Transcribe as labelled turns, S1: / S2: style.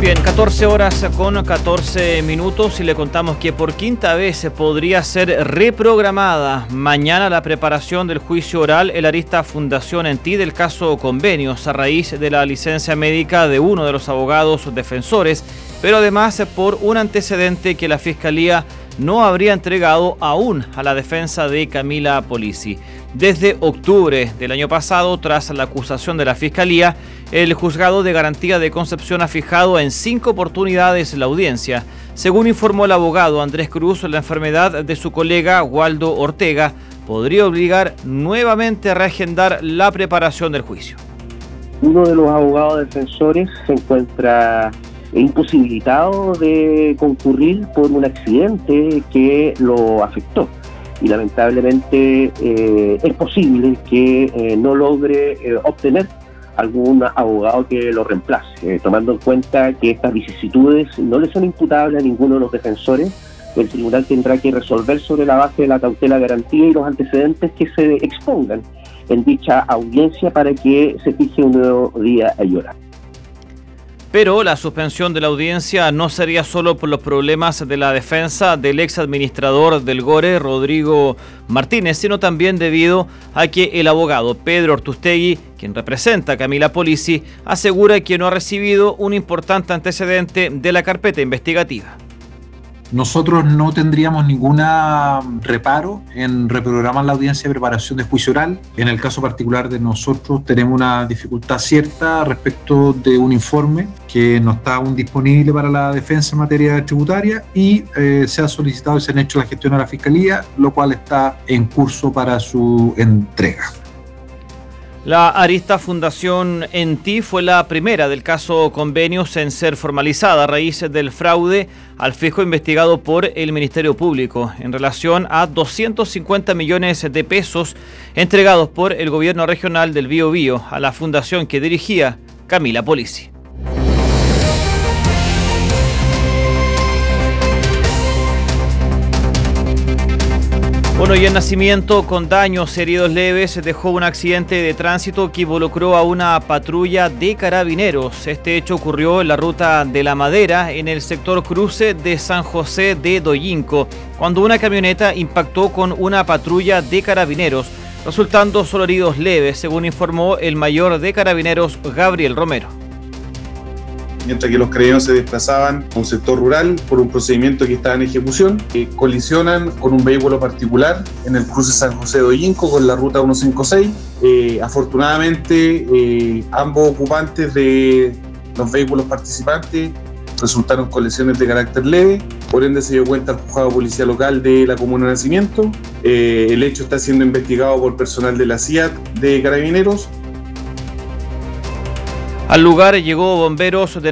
S1: Bien, 14 horas con 14 minutos y le contamos que por quinta vez podría ser reprogramada mañana la preparación del juicio oral en la arista Fundación Entí del caso Convenios a raíz de la licencia médica de uno de los abogados defensores, pero además por un antecedente que la Fiscalía no habría entregado aún a la defensa de Camila Polisi. Desde octubre del año pasado, tras la acusación de la Fiscalía, el Juzgado de Garantía de Concepción ha fijado en 5 oportunidades la audiencia. Según informó el abogado Andrés Cruz, la enfermedad de su colega Waldo Ortega podría obligar nuevamente a reagendar la preparación del juicio.
S2: Uno de los abogados defensores se encuentra imposibilitado de concurrir por un accidente que lo afectó y lamentablemente es posible que no logre obtener algún abogado que lo reemplace, tomando en cuenta que estas vicisitudes no le son imputables a ninguno de los defensores. El tribunal tendrá que resolver sobre la base de la cautela garantía y los antecedentes que se expongan en dicha audiencia para que se fije un nuevo día y hora.
S1: Pero la suspensión de la audiencia no sería solo por los problemas de la defensa del ex administrador del GORE, Rodrigo Martínez, sino también debido a que el abogado Pedro Ortustegui, quien representa a Camila Polisi, asegura que no ha recibido un importante antecedente de la carpeta investigativa.
S3: Nosotros no tendríamos ningún reparo en reprogramar la audiencia de preparación de juicio oral. En el caso particular de nosotros tenemos una dificultad cierta respecto de un informe que no está aún disponible para la defensa en materia tributaria y se ha solicitado y se han hecho la gestión a la Fiscalía, lo cual está en curso para su entrega.
S1: La arista Fundación Entí fue la primera del caso Convenios en ser formalizada a raíz del fraude al fisco investigado por el Ministerio Público en relación a 250 millones de pesos entregados por el gobierno regional del Biobío a la fundación que dirigía Camila Polisi. Bueno, y el Nacimiento, con daños heridos leves, dejó un accidente de tránsito que involucró a una patrulla de carabineros. Este hecho ocurrió en la ruta de La Madera, en el sector cruce de San José de Doyinco, cuando una camioneta impactó con una patrulla de carabineros, resultando solo heridos leves, según informó el mayor de carabineros, Gabriel Romero.
S4: Mientras que los carabineros se desplazaban a un sector rural por un procedimiento que estaba en ejecución, colisionan con un vehículo particular en el cruce San José de Doyinco con la ruta 156. Afortunadamente, ambos ocupantes de los vehículos participantes resultaron con lesiones de carácter leve, por ende se dio cuenta al juzgado de policía local de la comuna de Nacimiento. El hecho está siendo investigado por personal de la CIAT de Carabineros.
S1: Al lugar llegó bomberos de